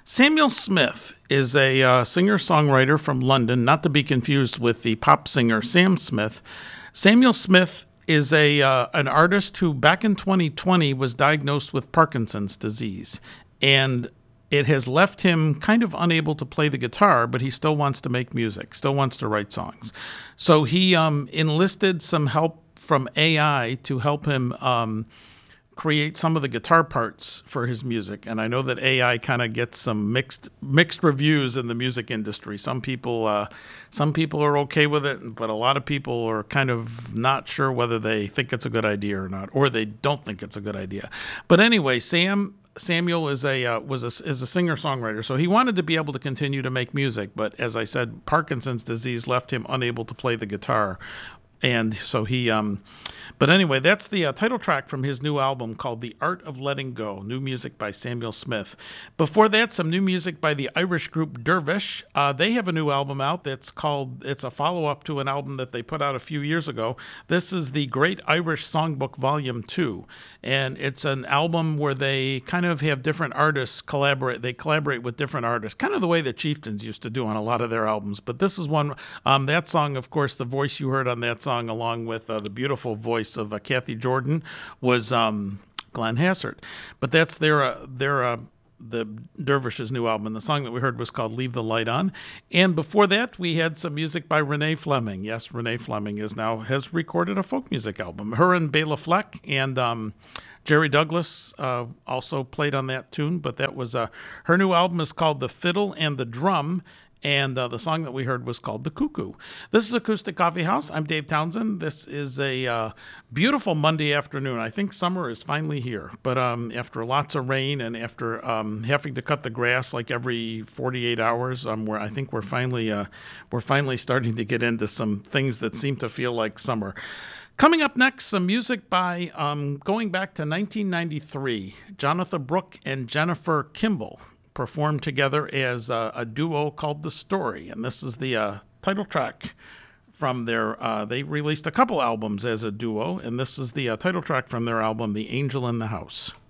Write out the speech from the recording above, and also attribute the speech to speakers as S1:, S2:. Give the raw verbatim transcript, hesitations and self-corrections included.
S1: Samuel Smith is a uh, singer-songwriter from London, not to be confused with the pop singer Sam Smith. Samuel Smith is a uh, an artist who back in twenty twenty was diagnosed with Parkinson's disease, and it has left him kind of unable to play the guitar, but he still wants to make music, still wants to write songs. So he um, enlisted some help from A I to help him um, create some of the guitar parts for his music. And I know that A I kind of gets some mixed mixed reviews in the music industry. Some people uh, some people are okay with it, but a lot of people are kind of not sure whether they think it's a good idea or not, or they don't think it's a good idea. But anyway, Sam Samuel is a uh, was a, is a singer-songwriter, so he wanted to be able to continue to make music, but as I said, Parkinson's disease left him unable to play the guitar. And so he, um, but anyway, that's the uh, title track from his new album called The Art of Letting Go, new music by Samuel Smith. Before that, some new music by the Irish group Dervish. Uh, they have a new album out that's called, it's a follow-up to an album that they put out a few years ago. This is the Great Irish Songbook Volume two, and it's an album where they kind of have different artists collaborate. They collaborate with different artists, kind of the way the Chieftains used to do on a lot of their albums. But this is one, um, that song, of course, the voice you heard on that song, along with uh, the beautiful voice of uh, Kathy Jordan, was um, Glenn Hassard. But that's their uh, their uh, the Dervish's new album. And the song that we heard was called "Leave the Light On." And before that, we had some music by Renee Fleming. Yes, Renee Fleming is now has recorded a folk music album. Her and Bela Fleck and um, Jerry Douglas uh, also played on that tune. But that was uh, her new album is called "The Fiddle and the Drum." And uh, the song that we heard was called The Cuckoo. This is Acoustic Coffee House. I'm Dave Townsend. This is a uh, beautiful Monday afternoon. I think summer is finally here. But um, after lots of rain and after um, having to cut the grass like every forty-eight hours, um, where I think we're finally uh, we're finally starting to get into some things that seem to feel like summer. Coming up next, some music by, um, going back to nineteen ninety-three, Jonathan Brooke and Jennifer Kimball performed together as a, a duo called The Story. And this is the uh, title track from their, uh, they released a couple albums as a duo, and this is the uh, title track from their album, The Angel in the House.